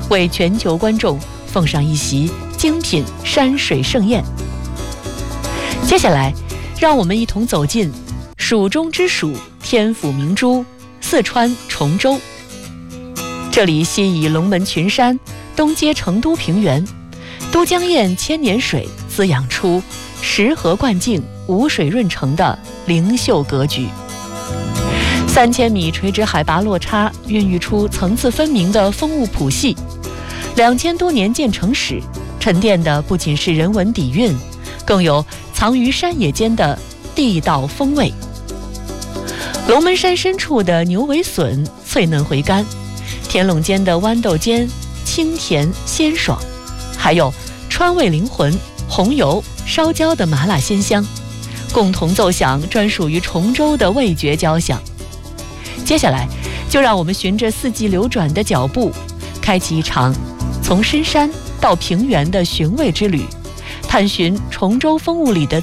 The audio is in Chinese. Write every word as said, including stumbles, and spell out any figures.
为全球观众奉上一席精品山水盛宴。接下来，让我们一同走进蜀中之蜀、天府明珠四川崇州。这里西倚龙门群山，东接成都平原，都江堰千年水滋养出石河灌径、五水润成的灵秀格局。三千米垂直海拔落差，孕育出层次分明的风物谱系。两千多年建成史，沉淀的不仅是人文底蕴，更有藏于山野间的地道风味。龙门山深处的牛尾笋脆嫩回甘，田垄间的豌豆尖清甜鲜爽，还有川味灵魂红油烧焦的麻辣鲜香，共同奏响专属于崇州的味觉交响。接下来，就让我们循着四季流转的脚步，开启一场从深山到平原的寻味之旅，探寻崇州风物里的